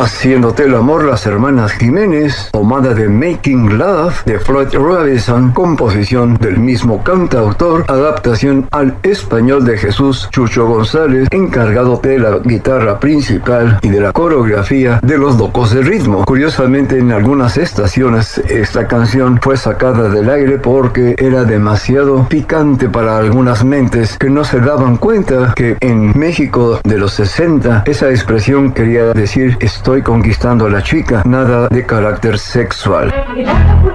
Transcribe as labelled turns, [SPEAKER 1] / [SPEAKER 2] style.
[SPEAKER 1] Haciéndote el amor, las hermanas Jiménez, tomada de Making Love de Floyd Robinson, composición del mismo cantautor, adaptación al español de Jesús Chucho González, encargado de la guitarra principal y de la coreografía de los locos de ritmo. Curiosamente, en algunas estaciones esta canción fue sacada del aire porque era demasiado picante para algunas mentes que no se daban cuenta que en México de los 60 esa expresión quería decir estoy conquistando a la chica, nada de carácter sexual.